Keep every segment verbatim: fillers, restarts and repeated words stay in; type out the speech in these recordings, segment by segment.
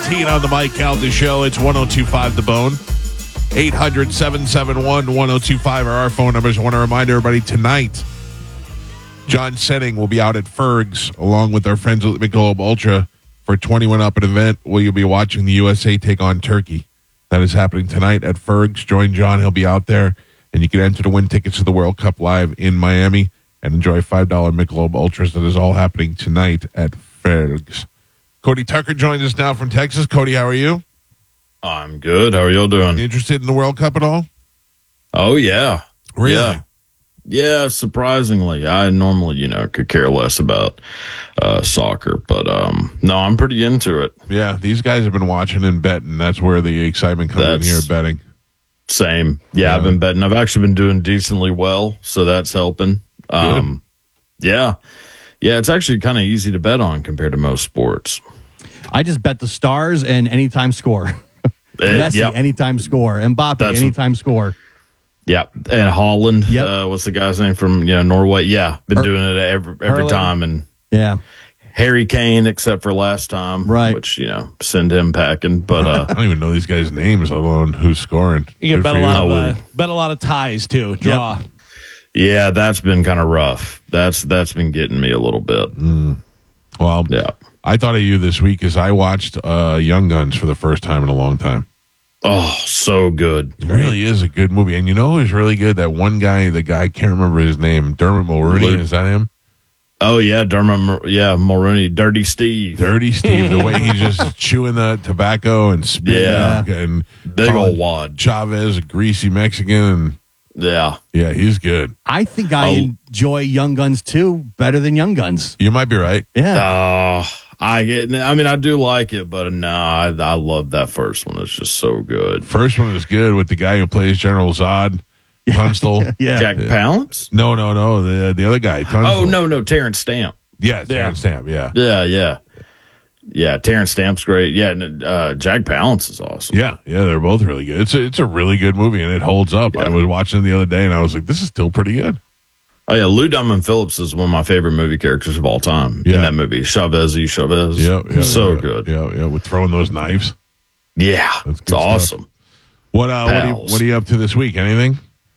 fifteen on the Mike Calta Show. It's one oh two five The Bone. eight hundred, seven seven one, one oh two five are our phone numbers. I want to remind everybody tonight, John Senning will be out at Ferg's along with our friends at Michelob Ultra for twenty-one Up, an event where you'll be watching the U S A take on Turkey. That is happening tonight at Ferg's. Join John. He'll be out there, and you can enter to win tickets to the World Cup live in Miami and enjoy five dollars Michelob Ultras. That is all happening tonight at Ferg's. Cody Tucker joins us now from Texas. Cody, how are you? I'm good. How are y'all doing? Interested in the World Cup at all? Oh, yeah. Really? Yeah. Yeah, surprisingly. I normally, you know, could care less about uh, soccer, but um, no, I'm pretty into it. Yeah, these guys have been watching and betting. That's where the excitement comes That's, in here, betting. Same. Yeah, Yeah. I've been betting. I've actually been doing decently well, so that's helping. Um, yeah. Yeah, it's actually kind of easy to bet on compared to most sports. I just bet the Stars and anytime score. Messi, yep. anytime score. Mbappe, That's- anytime score. Yeah, and Holland. Yep. Uh, what's the guy's name from you know Norway? Yeah, been Her- doing it every every Hurling. time. And Yeah. Harry Kane, except for last time, Right. Which you know send him packing. But uh, I don't even know these guys' names, let alone who's scoring. You can Good bet for a you. lot of I uh, bet a lot of ties too. Draw. yeah, that's been kind of rough. That's that's been getting me a little bit. Well, Yeah. I thought of you this week as I watched uh, Young Guns for the first time in a long time. Oh, so good. It really is a good movie. And you know who's really good? That one guy, the guy, I can't remember his name. Dermot Mulroney, Luke. is that him? Oh yeah, Dermot. Mul- Yeah, Mulroney, Dirty Steve, Dirty Steve, the way he's just chewing the tobacco and spitting Yeah. and big calling old wad. Chavez, a greasy Mexican. And Yeah. yeah, he's good. I think I Oh. enjoy Young Guns too better than Young Guns. You might be right. Yeah. Oh, I get. I mean, I do like it, but no, I, I love that first one. It's just so good. First one is good with the guy who plays General Zod, Tunstall. yeah. Jack Palance. No, no, no. The the other guy. Tunstall. Oh no, no, Terrence Stamp. Yeah, Terrence Stamp. Yeah. Yeah, yeah, yeah. Terrence Stamp's great. Yeah, and uh, Jack Palance is awesome. Yeah, yeah, they're both really good. It's a, it's a really good movie, and it holds up. Yeah. I was watching it the other day, and I was like, this is still pretty good. Oh yeah, Lou Diamond Phillips is one of my favorite movie characters of all time. Yeah. In that movie, Chavez, Chavez. Yeah, yeah, so yeah, good. Yeah, yeah, with throwing those knives. Yeah, That's it's good awesome. What uh, what are, you, Pals. what are you up to this week? Anything?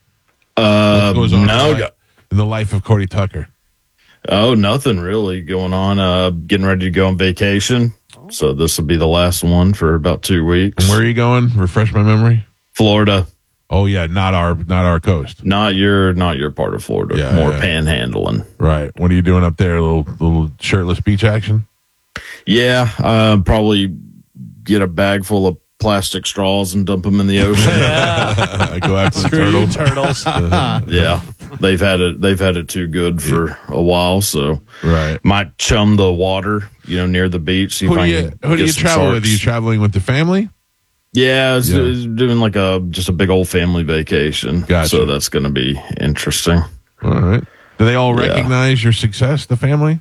Uh, What goes on no, in the, in the life of Cody Tucker? oh, nothing really going on. Uh, getting ready to go on vacation. So this will be the last one for about two weeks. And where are you going? Refresh my memory. Florida. Oh yeah, not our not our coast. Not your, not your part of Florida. Yeah, More yeah. panhandling. Right. What are you doing up there? A little little shirtless beach action. Yeah, uh, probably get a bag full of plastic straws and dump them in the ocean. Go after the Screw you, turtles. turtles. Yeah, they've had it. They've had it too good for a while. So Right. might chum the water, you know, near the beach. See Who if do I you can who do get you some travel with? sharks. Are you traveling with the family? Yeah, it's, Yeah. it's doing like a just a big old family vacation. Gotcha. So that's going to be interesting. All right. Do they all Yeah. recognize your success, the family?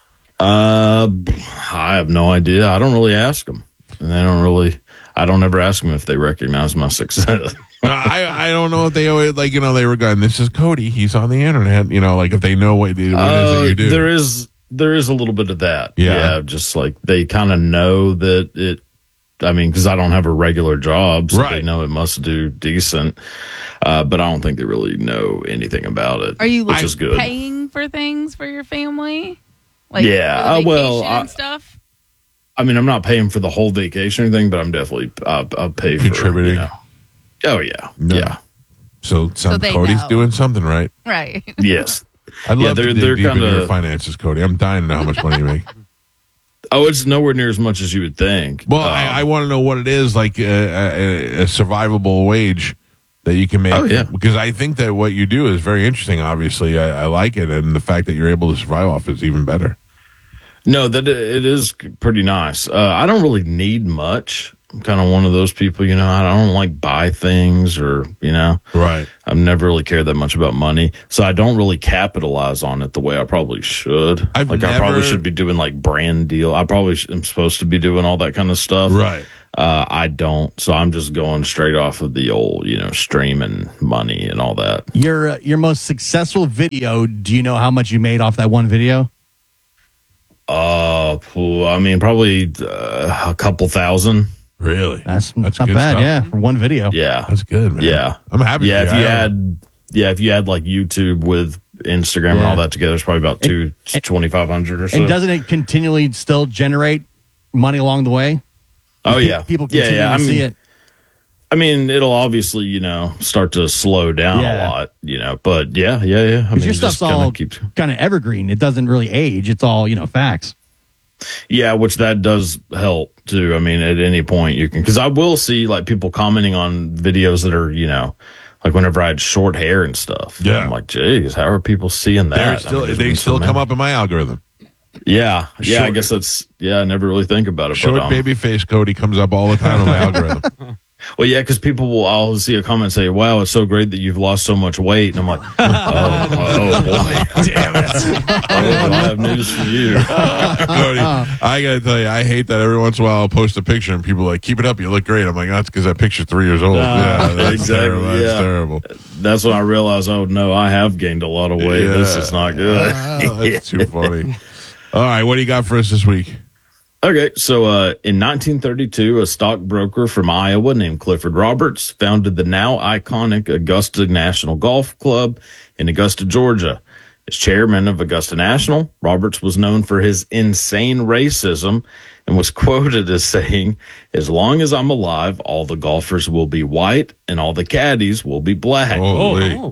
Uh, I have no idea. I don't really ask them, and they don't really. I don't ever ask them if they recognize my success. I I don't know if they always like you know they were going. This is Cody. He's on the internet. You know, like if they know what, what it is that Uh, you do. There is there is a little bit of that. Yeah. just like they kind of know that it. I mean, because I don't have a regular job, so Right. they know it must do decent. Uh, but I don't think they really know anything about it. Are you which like is good. paying for things for your family? Like Yeah, for the uh, well, vacation I- and stuff. I mean, I'm not paying for the whole vacation or anything, but I'm definitely uh, I'll pay for Contributing. You know. Oh yeah, No. yeah, so some they Cody's know. doing something right. Right. yes. I'd love Yeah, they're- to dig they're deep into kinda- your finances, Cody. I'm dying to know how much money you make. Oh, it's nowhere near as much as you would think. Well, Um, I, I want to know what it is like a, a, a survivable wage that you can make. Oh, yeah. Because I think that what you do is very interesting. Obviously, I, I like it, and the fact that you're able to survive off is even better. No, that it is pretty nice. Uh, I don't really need much. I'm kind of one of those people, you know. I don't like buy things or, you know, Right. I've never really cared that much about money, so I don't really capitalize on it the way I probably should. I've like I probably never- should be doing like brand deal. I probably sh- am supposed to be doing all that kind of stuff. Right. Uh, I don't, so I'm just going straight off of the old, you know, streaming money and all that. Your uh, your most successful video, do you know how much you made off that one video? Uh, phew, I mean, probably uh, a couple thousand. Really? That's, That's not good bad, stuff. yeah, for one video. Yeah, That's good, man. yeah, I'm happy. yeah. for If you. you I- add, yeah, if you add like YouTube with Instagram and Yeah. all that together, it's probably about two twenty five hundred or so. And doesn't it continually still generate money along the way? oh Pe- yeah, People yeah, continue yeah. to I mean, see it. I mean, it'll obviously, you know, start to slow down Yeah. a lot, you know, but yeah, yeah, yeah. I Because mean, your it stuff's just kinda all keeps, kind of evergreen. It doesn't really age. It's all, you know, facts. yeah, which that does help too. I mean, at any point you can, because I will see like people commenting on videos that are, you know, like whenever I had short hair and stuff. Yeah. I'm like, geez, how are people seeing that? They're I still, mean, there's they been still so come many. up in my algorithm. Yeah, yeah. I Short- guess that's yeah. I never really think about it. Short but, um, baby face Cody comes up all the time on my algorithm. Well, yeah, because people will. I'll see a comment say, "Wow, it's so great that you've lost so much weight," and I'm like, "Oh, oh boy, Damn it. oh, I have news for you." Cody, I gotta tell you, I hate that every once in a while I'll post a picture and people are like, keep it up, you look great. I'm like, that's because that picture's three years old. yeah, that's exactly, terrible. That's yeah. terrible. That's when I realized, oh no, I have gained a lot of weight. This Yeah. is not good. Ah, that's too funny. All right, what do you got for us this week? Okay, so uh, in nineteen thirty-two, a stockbroker from Iowa named Clifford Roberts founded the now iconic Augusta National Golf Club in Augusta, Georgia. As chairman of Augusta National, Roberts was known for his insane racism and was quoted as saying, "As long as I'm alive, all the golfers will be white and all the caddies will be black." Holy. Oh,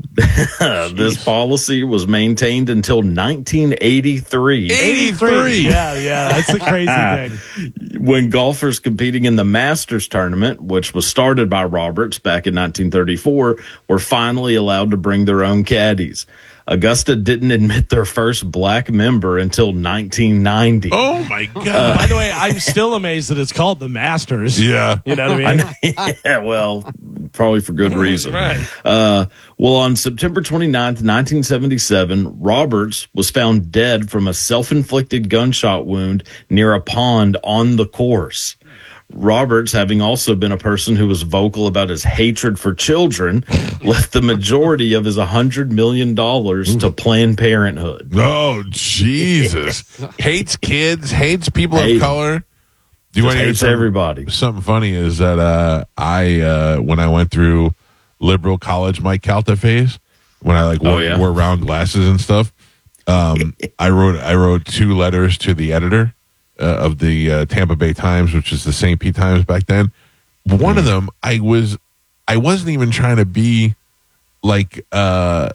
This policy was maintained until nineteen eighty-three. eighty-three. Yeah, yeah. That's the crazy thing. When golfers competing in the Masters tournament, which was started by Roberts back in nineteen thirty-four, were finally allowed to bring their own caddies. Augusta didn't admit their first black member until nineteen ninety. Oh my God. By the way, I'm still amazed that it's called the Masters. yeah. You know what I mean? Yeah, well, probably for good reason. Right. Uh, well, on September twenty-ninth, nineteen seventy-seven, Roberts was found dead from a self-inflicted gunshot wound near a pond on the course. Roberts, having also been a person who was vocal about his hatred for children, left the majority of his one hundred million dollars to Planned Parenthood. Oh, Jesus. Hates kids, hates people Hate- of color. Do you Just want to hear hates something- everybody. Something funny is that uh, I, uh, when I went through liberal college Mike Calta phase, when I like Oh, wore, yeah. wore round glasses and stuff, um, I wrote I wrote two letters to the editor uh, of the uh, Tampa Bay Times, which is the Saint Pete Times back then. One of them, I was, I wasn't even trying to be like, uh,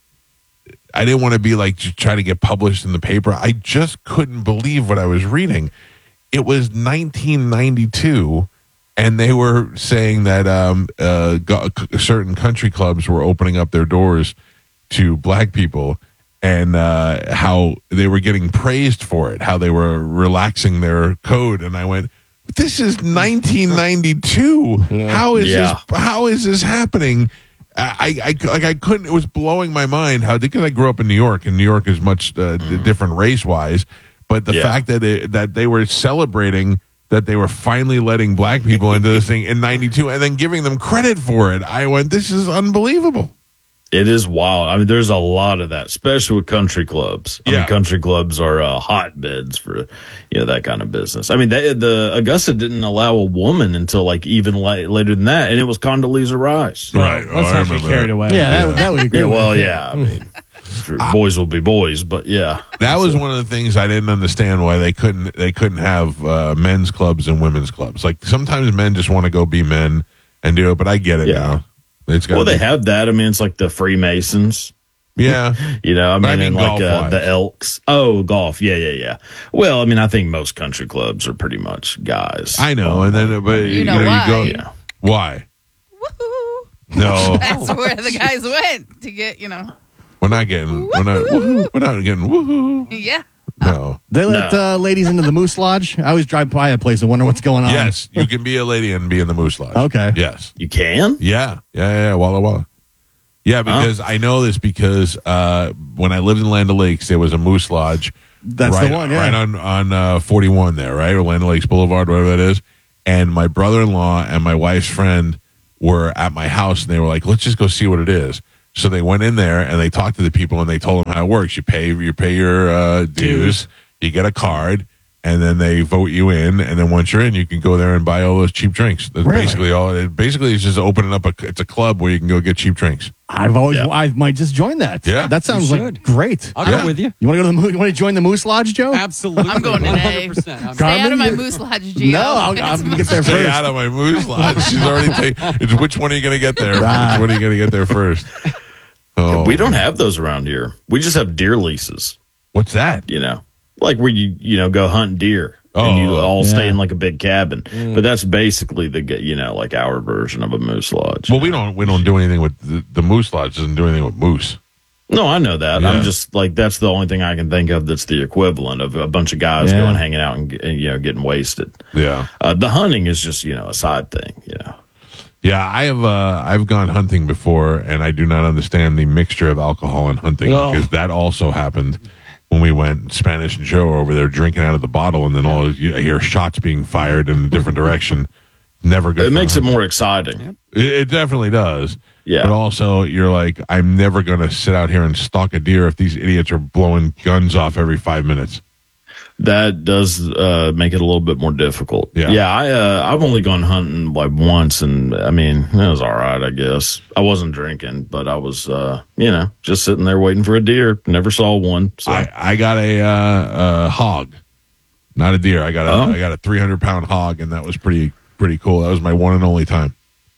I didn't want to be like just trying to get published in the paper. I just couldn't believe what I was reading. It was nineteen ninety-two, and they were saying that um, uh, go- certain country clubs were opening up their doors to black people, and uh, how they were getting praised for it, how they were relaxing their code. And I went, "This is nineteen ninety-two. How is Yeah. this? How is this happening?" I, I, like I couldn't. It was blowing my mind how because I grew up in New York, and New York is much uh, d- different race wise. But the Yeah. fact that it, that they were celebrating that they were finally letting black people into this thing in ninety-two, and then giving them credit for it, I went, "This is unbelievable." It is wild. I mean, there's a lot of that, especially with country clubs. I Yeah. mean, country clubs are uh, hotbeds for, you know, that kind of business. I mean, they, the Augusta didn't allow a woman until like even la- later than that, and it was Condoleezza Rice. Right. Let's I not get remember carried that. away. Yeah, that, that would agree. Yeah, with well, you. yeah. I mean, sure, boys will be boys, but yeah. That was one of the things I didn't understand why they couldn't they couldn't have uh, men's clubs and women's clubs. Like sometimes men just want to go be men and do it, but I get it Yeah. now. It's got Well, they have that. I mean, it's like the Freemasons. yeah. You know, I But I mean, mean and like uh, golf-wise. the Elks. Oh, golf. Yeah, yeah, yeah. Well, I mean, I think most country clubs are pretty much guys. I know, and then but you, know know, why. you go Yeah. why? Woohoo. No, That's where the guys went to get, you know. we're not getting we're not woohoo, we're not getting woohoo. Yeah. No. They let No. uh, ladies into the Moose Lodge. I always drive by that place and wonder what's going on. Yes, you can be a lady and be in the Moose Lodge. Okay. Yes. You can? Yeah. Yeah. Yeah. Walla Walla. Yeah, because I know this because uh, when I lived in Land O'Lakes, there was a Moose Lodge. That's right, the one, yeah. Right on on uh, forty-one there, right, or Land O'Lakes Boulevard, whatever that is. And my brother-in-law and my wife's friend were at my house, and they were like, "Let's just go see what it is." So they went in there and they talked to the people, and they told them how it works. You pay you pay your uh, dues. Dues. You get a card, and then they vote you in. And then once you're in, you can go there and buy all those cheap drinks. That's Really? basically all. It basically is just opening up a. It's a club where you can go get cheap drinks. I've always, Yeah. I might just join that. Yeah. That sounds You like should. great. I'll Yeah. go with you. You want to go to the Moose? You want to join the Moose Lodge, Joe? Absolutely. I'm going one today. hundred percent. I'm- Stay out Carmen, of my you- moose lodge, Gio. No, I'll, I'm going to get there Stay first. out of my moose lodge. She's already taken. It's which one are you going to get there? Ah. Which one are you going to get there first? Oh, We don't have those around here. We just have deer leases, What's that? you know, like where you, you know, go hunt deer and you Oh, all yeah. stay in like a big cabin. But that's basically the, you know, like our version of a moose lodge. Well, we don't. We don't do anything with the, the moose lodge. Doesn't do anything with moose. No, I know that. Yeah. I'm just like, that's the only thing I can think of that's the equivalent of a bunch of guys Yeah. going hanging out and, get- and, you know, getting wasted. Yeah. Uh, the hunting is just, you know, a side thing, you know. Yeah, I have. Uh, I've gone hunting before, and I do not understand the mixture of alcohol and hunting Oh. because that also happened when we went. Spanish and Joe were over there drinking out of the bottle, and then all you hear shots being fired in a different direction. Never good. It for makes it hunting. more exciting. It, it definitely does. Yeah. But also, you're like, I'm never going to sit out here and stalk a deer if these idiots are blowing guns off every five minutes. That does uh, make it a little bit more difficult. Yeah. Yeah. I, uh, I've only gone hunting like once, and I mean, it was all right, I guess. I wasn't drinking, but I was, uh, you know, just sitting there waiting for a deer. Never saw one. So. I, I got a, uh, a hog, not a deer. I got a, Oh. I got a three hundred pound hog, and that was pretty pretty cool. That was my one and only time.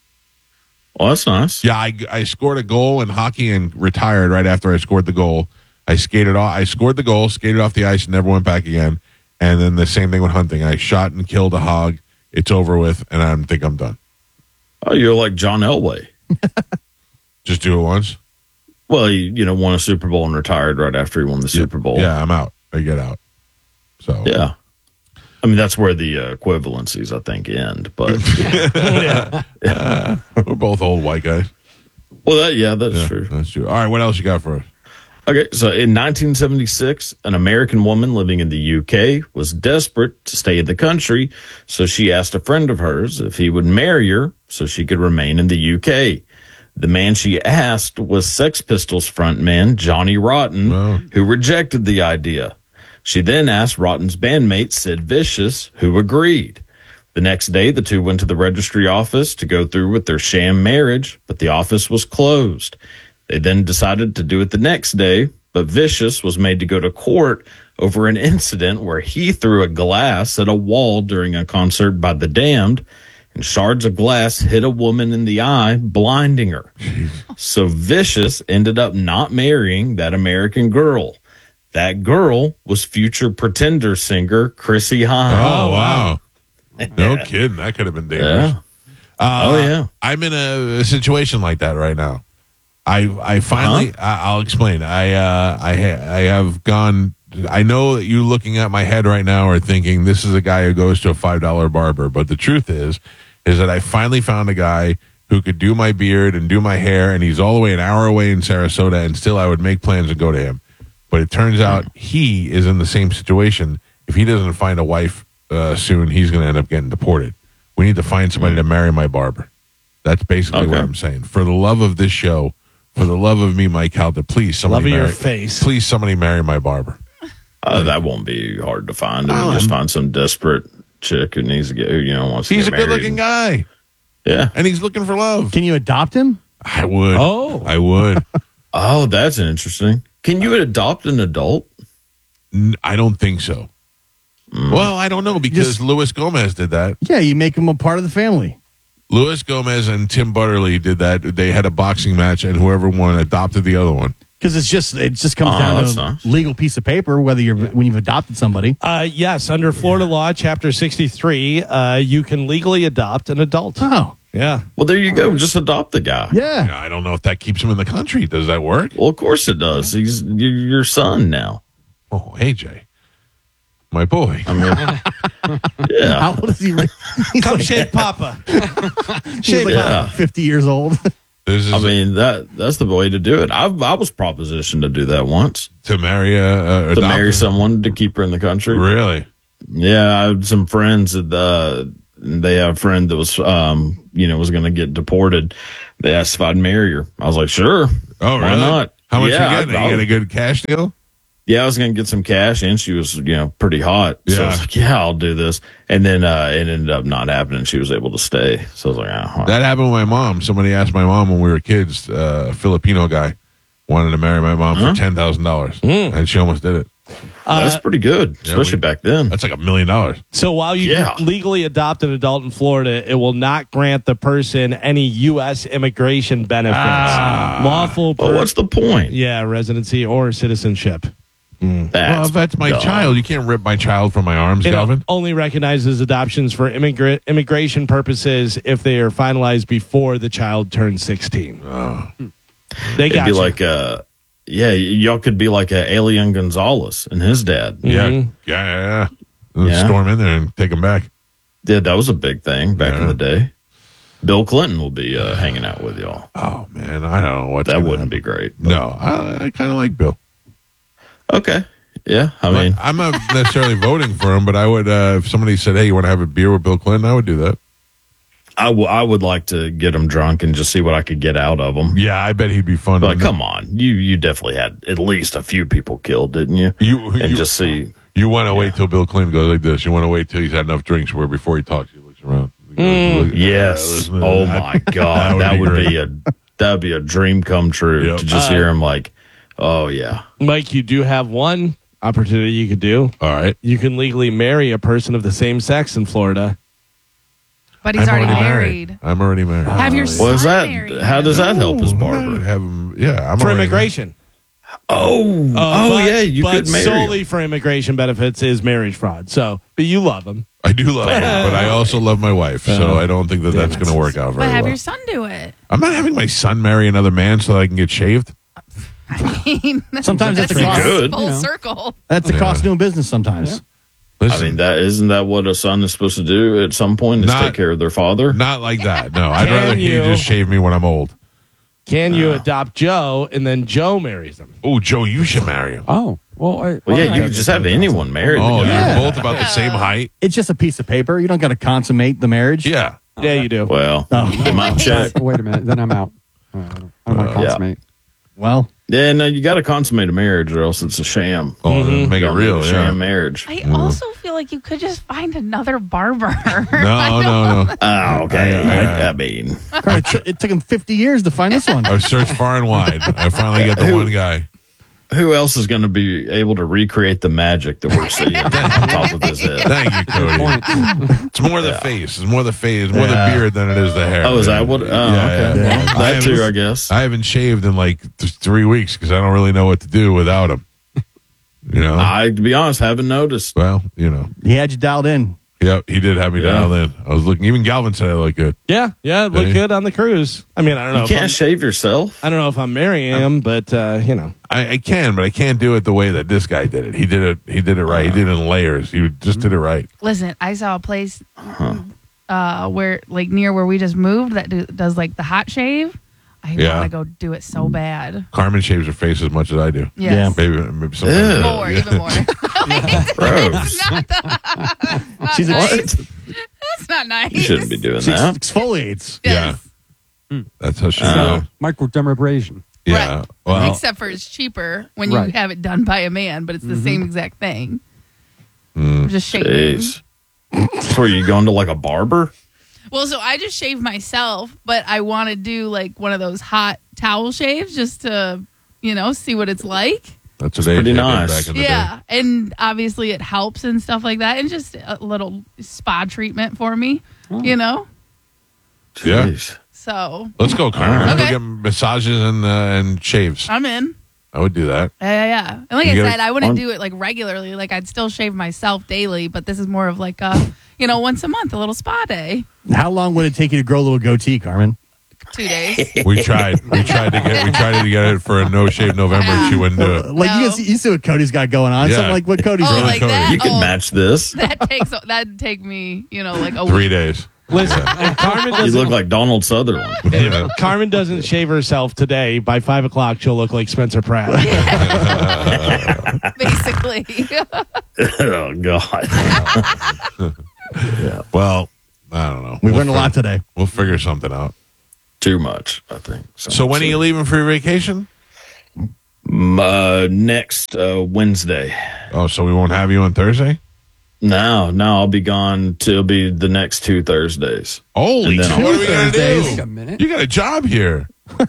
well, that's nice. Yeah, I, I scored a goal in hockey and retired right after I scored the goal. I skated off. I scored the goal, skated off the ice, and never went back again. And then the same thing with hunting. I shot and killed a hog. It's over with, and I think I'm done. Oh, you're like John Elway. Just do it once. Well, he, you know, won a Super Bowl and retired right after he won the Super Bowl. Yeah, I'm out. I get out. So Yeah. I mean, that's where the uh, equivalencies, I think, end. But, we're both old white guys. well, that, yeah, that's Yeah, true. that's true. All right, what else you got for us? Okay, so in nineteen seventy-six, an American woman living in the U K was desperate to stay in the country, so she asked a friend of hers if he would marry her so she could remain in the U K. The man she asked was Sex Pistols frontman Johnny Rotten, Wow. who rejected the idea. She then asked Rotten's bandmate Sid Vicious, who agreed. The next day, the two went to the registry office to go through with their sham marriage, but the office was closed. They then decided to do it the next day, but Vicious was made to go to court over an incident where he threw a glass at a wall during a concert by The Damned, and shards of glass hit a woman in the eye, blinding her. So Vicious ended up not marrying that American girl. That girl was future Pretender singer Chrissy Hynde. Oh, wow. No kidding. That could have been dangerous. Yeah. Uh, Oh, yeah. I'm in a, a situation like that right now. I I finally I, I'll explain. I uh, I ha- I have gone. I know that you looking at my head right now are thinking this is a guy who goes to a five dollar barber, but the truth is, is that I finally found a guy who could do my beard and do my hair, and he's all the way an hour away in Sarasota, and still I would make plans and go to him. But it turns out he is in the same situation. If he doesn't find a wife uh, soon, he's going to end up getting deported. We need to find somebody to marry my barber. That's basically what Okay. I'm saying. For the love of this show, for the love of me, Mike Halda, please somebody Love of your marry, face. please somebody marry my barber. Uh, that won't be hard to find. I Oh, mean, just find some desperate chick who needs to get, who, you know, wants He's to a get married. good-looking guy, Yeah. and he's looking for love. Can you adopt him? I would. Oh. I would. Oh, that's interesting. Can you adopt an adult? N- I don't think so. Well, I don't know because Just- Luis Gomez did that. Yeah, you make him a part of the family. Luis Gomez and Tim Butterly did that. They had a boxing match, and whoever won adopted the other one. Because it's just it just comes Oh, down that's to a nice. legal piece of paper whether you're when you've adopted somebody. Uh, yes, under Florida law, Chapter sixty-three, uh, you can legally adopt an adult. Oh, Yeah. Well, there you go. Just adopt the guy. yeah. I don't know if that keeps him in the country. Does that work? Well, of course it does. He's y- your son now. Oh, hey, Jay. My boy. I mean, yeah. How old is he? He's Come like, shake Papa. he's shake like Yeah. fifty years old. This is I mean that that's the way to do it. I I was propositioned to do that once, to marry a, a to marry adopted- someone to keep her in the country. Really? Yeah, I had some friends that uh, they have a friend that was um you know was going to get deported. They asked if I'd marry her. I was like, sure. Oh, Why really? not? How much Yeah, you getting? I- You get a good cash deal? yeah, I was going to get some cash, and she was, you know, pretty hot. So I was Yeah. like, yeah, I'll do this. And then uh, it ended up not happening. She was able to stay. So I was like, oh, That happened with my mom. Somebody asked my mom when we were kids, uh, a Filipino guy wanted to marry my mom Huh? for ten thousand dollars. Mm. And she almost did it. that's pretty good, especially we- back then. That's like a million dollars. So while you Yeah. legally adopt an adult in Florida, it will not grant the person any U S immigration benefits, lawful, Well, per- what's the point? yeah, residency or citizenship. Well, That's if that's my dumb. child, you can't rip my child from my arms, It Calvin. only recognizes adoptions for immigra- immigration purposes if they are finalized before the child turns sixteen. They It'd got be you. like, uh, yeah, y'all could be like a Alien Gonzalez and his dad. Yeah, Mhm. yeah, yeah. yeah. Let's Yeah. Storm in there and take him back. Yeah, that was a big thing back in Yeah. the day. Bill Clinton will be uh, hanging out with y'all. Oh man, I don't know what That wouldn't be great. but- No, I, I kind of like Bill. Okay. Yeah, I Like, mean, I'm not necessarily voting for him, but I would. Uh, if somebody said, "Hey, you want to have a beer with Bill Clinton?" I would do that. I, w- I would like to get him drunk and just see what I could get out of him. Yeah, I bet he'd be fun. But come on, you you definitely had at least a few people killed, didn't you? You And you, just see. you want to wait till Bill Clinton goes like this. You want to wait till he's had enough drinks where before he talks, he looks around. He goes, "Look- Yes. listen to Oh that." my God, That that would would be be a that would be a dream come true Yep. to just hear him like, oh yeah. Mike, you do have one opportunity you could do. All right. You can legally marry a person of the same sex in Florida. But he's I'm already married. I'm already married. Have your What is son that? married. How does that help his I barber? have him. Yeah, I'm For already immigration. Oh, Uh, oh but- yeah, you but could marry. solely him. for immigration benefits is marriage fraud. So, but you love him. I do love him, but I also love my wife, so I don't think that that's going to work out very But have well. your son do it. I'm not having my son marry another man so that I can get shaved. I mean, Sometimes that's that's a cost. good. full You know. circle. That's the Yeah. cost of doing business sometimes. I Listen, mean, that isn't that what a son is supposed to do at some point? Is Not- take care of their father. not like that. No, I'd Can rather he you- just shave me when I'm old. Can you adopt Joe and then Joe marries him? Oh, Joe, you should marry him. Oh, well, I, Well, yeah, you I- could just have anyone married. Oh, the guy. you're both about the same height. It's just a piece of paper. You don't got to consummate the marriage. Yeah. Yeah, you do. Well, Oh. you might check. Wait a minute, then I'm out. Uh, I don't, I don't want to yeah. consummate. Well, Yeah, no, you got to consummate a marriage, or else it's a sham. Oh, make it Don't real. need a Yeah. sham marriage. I also feel like you could just find another barber. No, no, no. Oh, okay. I- I, I mean, it, t- it took him fifty years to find this one. I've searched far and wide. I finally get the one guy. who else is going to be able to recreate the magic that we're seeing on top of his head? Thank you, Cody. Point. It's more the face. It's more the face. It's more Yeah. the beard than it is the hair. Oh, is that what? Oh, Yeah, okay. yeah. Well, I that too, haven't- I guess. I haven't shaved in like th- three weeks because I don't really know what to do without him. You know? I, to be honest, haven't noticed. well, you know. He had you dialed in. Yep, he did have me Yeah. dialed in. I was looking. Even Galvin said I look good. Yeah, yeah, it looked Hey. good on the cruise. I mean, I don't know. You If can't I'm, shave yourself. I don't know if I'm marrying him, but uh, you know, I, I can, but I can't do it the way that this guy did it. He did it. He did it right. He did it in layers. He just did it right. Listen, I saw a place uh, where, like, near where we just moved that do, does like the hot shave. I Yeah. want to go do it so bad. Carmen shaves her face as much as I do. Yes. Maybe, maybe sometimes. Ew. More, Yeah. even more. Gross. She's What? That's not nice. You shouldn't be doing She that. exfoliates. Yes. That's how she. Oh. Microdermabrasion. yeah. Right. Well, Except for it's cheaper when you Right. have it done by a man, but it's the same exact thing. mm, Just shaving. Jeez. So are you going to like a barber? Well, so I just shave myself, but I want to do like one of those hot towel shaves just to, you know, see what it's like. that's what they pretty did nice. back in the Yeah. And obviously it helps and stuff like that. And just a little spa treatment for me, you know? Yeah. Jeez. So Let's go, Carmen. Let's Okay. go get massages and uh, and shaves. I'm in. I would do that. Yeah, yeah, yeah. And like You I gotta- said, I wouldn't on- do it like regularly. Like I'd still shave myself daily, but this is more of like a, you know, once a month, a little spa day, How long would it take you to grow a little goatee, Carmen? two days. We tried. We tried to get. We tried to get it for a no shave November. and She wouldn't do it. Like you, No. can see, you see what Cody's got going on. Yeah. Something like what Cody's Oh, doing. like Cody. that. You can oh, match this. That takes that'd take me, you know, like a Three week. days. listen. If Carmen You doesn't, look like Donald Sutherland. Yeah. Carmen doesn't shave herself today, by five o'clock she'll look like Spencer Pratt. Basically. Oh God. Well, I don't know. We We'll learned a fi- lot today. We'll figure something out. Too much, I think. So when are you leaving for your vacation? Uh, next uh, Wednesday. Oh, so we won't have you on Thursday? No, no, I'll be gone till be the next two Thursdays. Holy And then shit, I'll- what are we going to Wait do? a minute. You got a job here.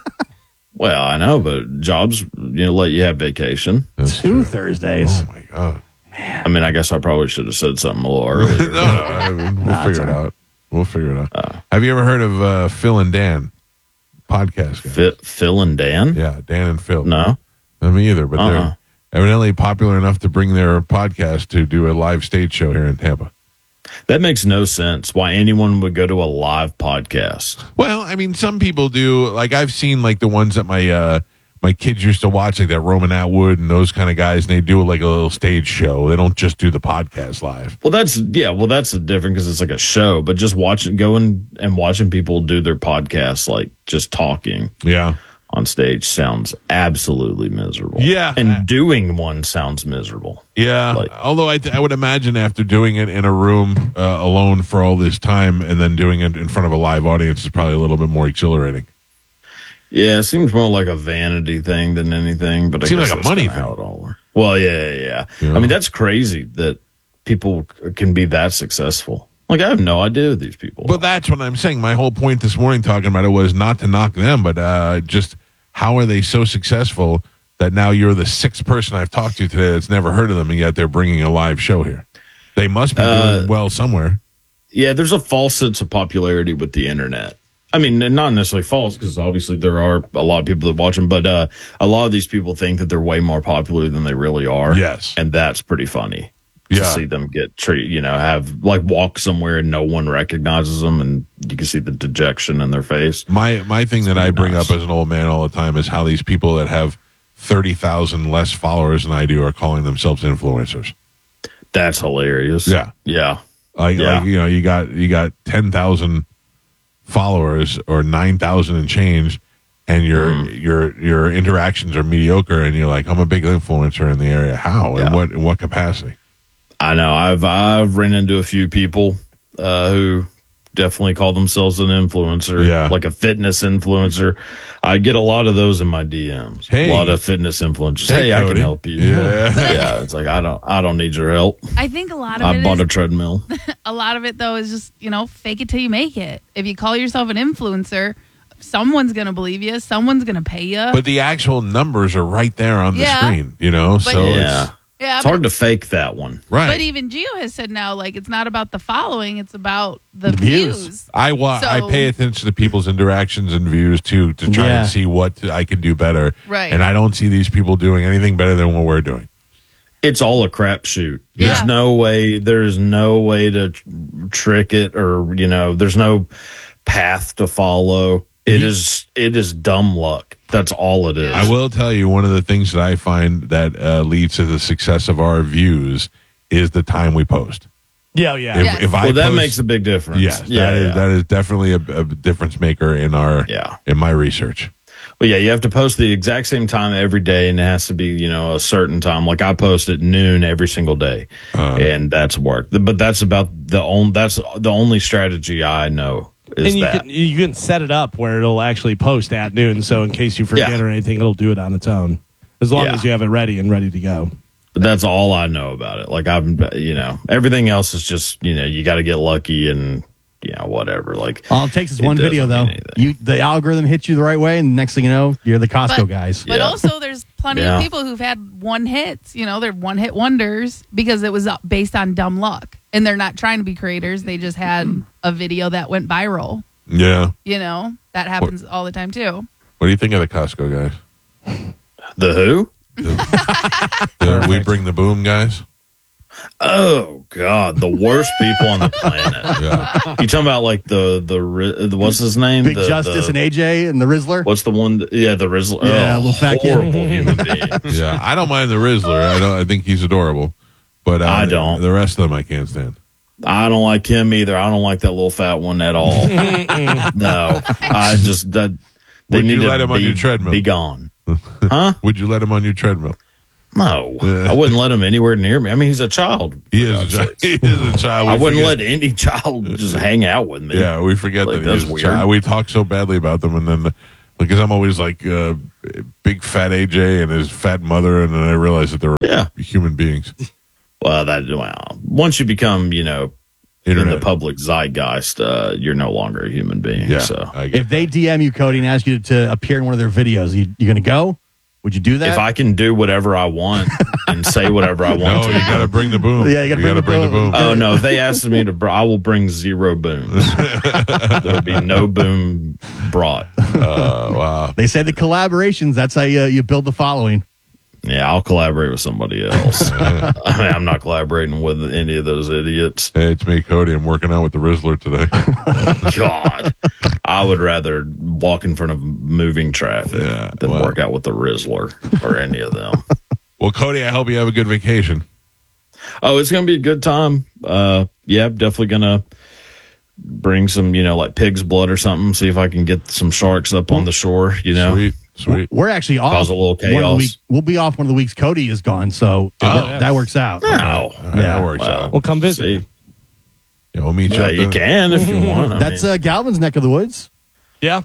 Well, I know, but jobs, you know, let you have vacation. Two Thursdays. Oh, my God. I mean, I guess I probably should have said something a little earlier. no, no, I mean, we'll figure it out. We'll figure it out. Have you ever heard of uh, Phil and Dan podcast? Guys? Phil, Phil and Dan? Yeah, Dan and Phil. No. Not me either, but Uh-uh. they're evidently popular enough to bring their podcast to do a live stage show here in Tampa. That makes no sense why anyone would go to a live podcast. Well, I mean, some people do. Like I've seen like the ones that my uh, my kids used to watch, like that Roman Atwood and those kind of guys, and they do like a little stage show. They don't just do the podcast live. Well, that's, yeah, well, that's different because it's like a show, but just watching, going and watching people do their podcasts, like just talking Yeah. on stage sounds absolutely miserable. Yeah. And doing one sounds miserable. Yeah, Like- although I, th- I would imagine after doing it in a room uh, alone for all this time and then doing it in front of a live audience is probably a little bit more exhilarating. Yeah, it seems more like a vanity thing than anything, but I Seems guess like a that's money kinda thing. how it all works. Well, yeah, yeah, yeah. Yeah. I mean, that's crazy that people c- can be that successful. Like, I have no idea who these people. But are. that's what I'm saying. My whole point this morning talking about it was not to knock them, but uh, just how are they so successful that now you're the sixth person I've talked to today that's never heard of them, and yet they're bringing a live show here. They must be Uh, doing well somewhere. Yeah, there's a false sense of popularity with the internet. I mean, and not necessarily false because obviously there are a lot of people that watch them, but uh, a lot of these people think that they're way more popular than they really are. Yes. And that's pretty funny to Yeah. see them get treated, you know, have like walk somewhere and no one recognizes them and you can see the dejection in their face. My my thing that I bring nuts. up as an old man all the time is how these people that have thirty thousand less followers than I do are calling themselves influencers. That's hilarious. Yeah. Yeah. Like, Yeah. like you know, you got you got ten thousand followers or nine thousand and change, and your Mm. your your interactions are mediocre, and you're like, I'm a big influencer in the area. How? Yeah. In what in what capacity? I know. I've I've ran into a few people uh, who definitely call themselves an influencer, Yeah. like a fitness influencer. I get a lot of those in my D Ms. Hey. A lot of fitness influencers. Hey, Hey, I can Cody. help you. Yeah. yeah. It's like I don't I don't need your help. I think a lot of I it bought is, a treadmill. a lot of it though is just, you know, fake it till you make it. If you call yourself an influencer, someone's gonna believe you, someone's gonna pay you. But the actual numbers are right there on the Yeah. screen. You know, But- so yeah. it's yeah, It's but, hard to fake that one. right. but even Gio has said now, like it's not about the following, it's about the, The views. views. I wa- I So- pay attention to people's interactions and views too to try Yeah. and see what I can do better. Right. And I don't see these people doing anything better than what we're doing. It's all a crapshoot. Yeah. There's no way. There's no way to tr- trick it, or you know, there's no path to follow. It is. It is dumb luck. That's all it is. I will tell you one of the things that I find that uh, leads to the success of our views is the time we post. Yeah, yeah. If, Yes. if I Well, that post- makes a big difference. yes, Yeah. that is yeah. that is definitely a, a difference maker in our Yeah. in my research. Well, yeah, you have to post the exact same time every day, and it has to be, you know, a certain time. Like I post at noon every single day, Uh, and that's work. But that's about the only. That's the only strategy I know is And you that. can you can set it up where it'll actually post at noon. So in case you forget Yeah. or anything, it'll do it on its own. As long Yeah. as you have it ready and ready to go. But that's all I know about it. Like I'm, you know, everything else is just, you know, you got to get lucky and, you know, whatever. Like All it takes is It one doesn't video, though. mean anything. You the algorithm hits you the right way, and the next thing you know, you're the Costco But- guys. But Yeah. also, there's plenty Yeah. of people who've had one hits. You know, they're one hit wonders because it was uh, based on dumb luck, and they're not trying to be creators. They just had a video that went viral. Yeah. You know, that happens all the time too. What do you think of the Costco guys? the who? The we bring the boom guys. Oh God, the worst people on the planet. Yeah. You talking about like the the, Ri- the what's his name? Big the, Justice the, and A J and the Rizzler. What's the one? That, yeah, the Rizzler. Yeah, oh, little fat kid. horrible human beings. Yeah. I don't mind the Rizzler. I don't. I think he's adorable. But uh, I don't. The rest of them I can't stand. I don't like him either. I don't like that little fat one at all. No, I just that they Would you need to let him on be, your treadmill? Be gone. Huh? Would you let him on your treadmill? No, Yeah. I wouldn't let him anywhere near me. I mean, he's a child. He is a child. He is a child. We I wouldn't forget- let any child just hang out with me. Yeah, we forget Like, that he's that's a weird. child. We talk so badly about them, and then Because I'm always like uh, big fat A J and his fat mother, and then I realize that they're Yeah. human beings. Well, that well, once you become, you know, in Internet. the public zeitgeist, uh, you're no longer a human being. Yeah, So I get If they D M you, Cody, and ask you to appear in one of their videos, you you gonna go? Would you do that? if I can do whatever I want and say whatever I want No, to, you got to bring the boom. Yeah, you gotta bring the boom. oh no, if they asked me to, br- I will bring zero booms. There'll be no boom brought. Uh, wow. They say the collaborations. That's how you, you build the following. Yeah, I'll collaborate with somebody else. I mean, I'm not collaborating with any of those idiots. Hey, it's me, Cody. I'm working out with the Rizzler today. God, I would rather walk in front of moving traffic Yeah, than well. work out with the Rizzler or any of them. Well, Cody, I hope you have a good vacation. Oh, it's gonna be a good time. Uh, yeah, definitely gonna bring some, you know, like pig's blood or something. See if I can get some sharks up on the shore. You know, Sweet, sweet. We're actually off. Cause a little one of the chaos. week- we'll be off one of the weeks Cody is gone, so Oh. that, that works out. no, All right, that works well, out. Well, come visit. see, Yeah, we'll meet you. yeah, up you there. can if you want. I That's mean, uh, Galvin's neck of the woods. Yeah.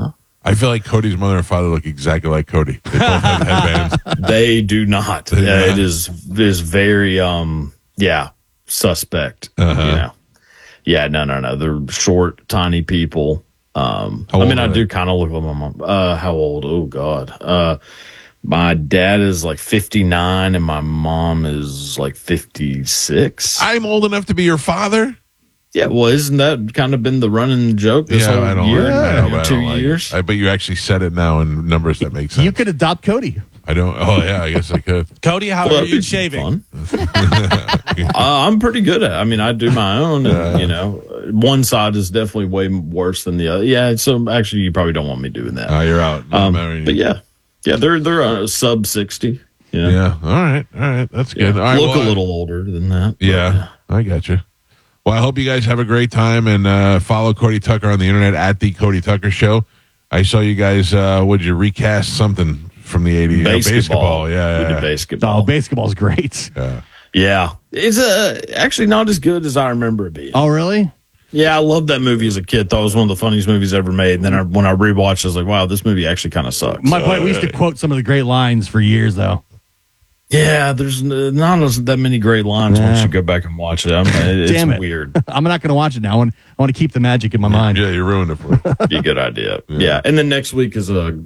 I feel like Cody's mother and father look exactly like Cody. They both have headbands. they do not. They do Yeah, not? it is it is very um yeah suspect. Uh-huh. You know, yeah, no, no, no. They're short, tiny people. Um, How I old mean, are I they? do kind of look like my mom. Uh, how old? Oh God. Uh, my dad is like fifty-nine, and my mom is like fifty-six. I'm old enough to be your father. Yeah, well, isn't that kind of been the running joke this yeah, whole I don't year? like it. I know, but I two don't like it. years. I bet you actually said it now in numbers that make sense. You could adopt Cody. I don't. Oh yeah, I guess I could. Cody, how Well, are that'd you be shaving? fun. uh, I'm pretty good at it. I mean, I do my own, and, you know, one side is definitely way worse than the other. Yeah, so actually, you probably don't want me doing that. Oh, you're out. Not Um, marrying but you. yeah, yeah, they're they're uh, sub sixty. You know? Yeah. All right. All right. That's Yeah. good. All right, Look well, a little older than that. but, Yeah, I got you. Well, I hope you guys have a great time and uh, follow Cody Tucker on the internet at the Cody Tucker Show. I saw you guys. Uh, would you recast something from the eighties? Uh, basketball. basketball. Yeah. we Yeah. did basketball. Oh, basketball's great. yeah. Yeah, it's uh, actually not as good as I remember it being. Oh, really? Yeah, I loved that movie as a kid. Thought it was one of the funniest movies ever made. And then I, when I rewatched, I was like, wow, this movie actually kind of sucks. My point, we used to quote some of the great lines for years, though. Yeah, there's n- not as, that many great lines Yeah. once you go back and watch it. I mean, it's Damn it. weird. I'm not going to watch it now. I want, I want to keep the magic in my mind. Yeah, you ruined it for me. Be a good idea. Yeah. And then next week is a,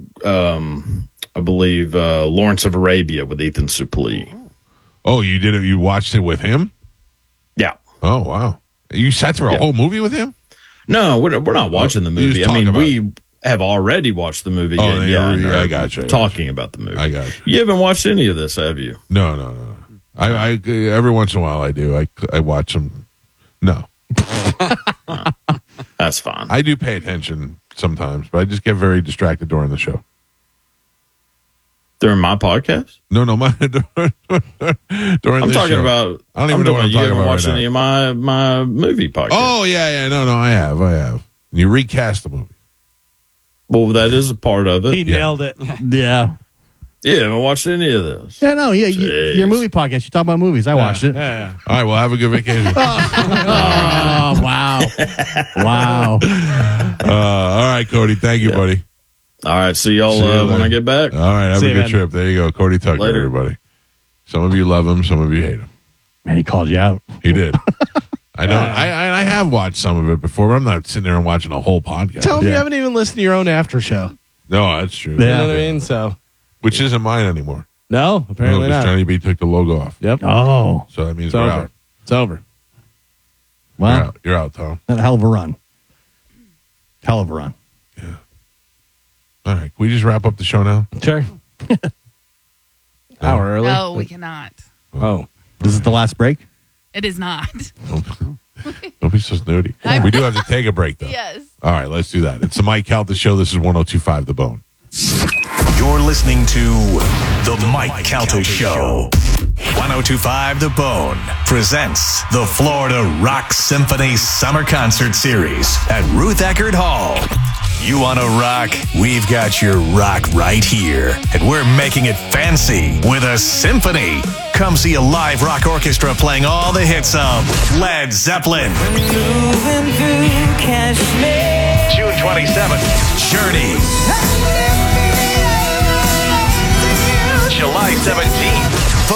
um, I believe, uh, Lawrence of Arabia with Ethan Suplee. Oh, you did it. You watched it with him? Yeah. Oh, wow. You sat through a Yeah. whole movie with him? No, we're, we're not watching the You just movie. I talk mean, about we have already watched the movie. Oh, yeah, then yeah, you're- and I are got you, I got talking about the movie. I got you. You haven't watched any of this, have you? No, no, no. I, I every once in a while I do. I I watch them. No, That's fine. I do pay attention sometimes, but I just get very distracted during the show. During my podcast? No, no, my during I'm this talking show. about. I don't even know what I'm you talking haven't about watched right any now. of my my movie podcasts. Oh yeah, yeah. No, no, I have, I have. You recast the movie. Well, that is a part of He it. nailed it. Yeah. Yeah, I haven't watched any of this. Yeah, no, yeah. You, Jeez. your movie podcast, you talk about movies. I watched it. Yeah, yeah. All right, well, have a good vacation. uh, Oh, wow. Wow. all right, Cody. Thank you, buddy. All right, see y'all See you uh, when later. I get back. All right, have See a you, good man. trip. There you go, Cody Tucker. Later. Everybody. Some of you love him, some of you hate him. Man, he called you out. He did. I know. I, I I have watched some of it before, but I'm not sitting there and watching a whole podcast. Tell him you Yeah. haven't even listened to your own after show. No, that's true. You Yeah. know what I mean? So, Which isn't mine anymore. no, apparently no, 'cause not. Johnny B took the logo off, Yep. Oh, so that means It's we're over. out. It's over. You're wow. out. You're out, Tom. That hell of a run. Hell of a run. All right, can we just wrap up the show now? Sure. Hour early. No, we cannot. Oh. This is the last break? It is not. Don't be so snooty. We do have to take a break, though. Yes. All right, let's do that. It's the Mike Calta Show. This is one oh two point five The Bone. You're listening to The Mike Calta Show. one oh two point five The Bone presents the Florida Rock Symphony Summer Concert Series at Ruth Eckerd Hall. You want to rock? We've got your rock right here. And we're making it fancy with a symphony. Come see a live rock orchestra playing all the hits of Led Zeppelin, Moving through Kashmir. June twenty-seventh, Journey. July seventeenth,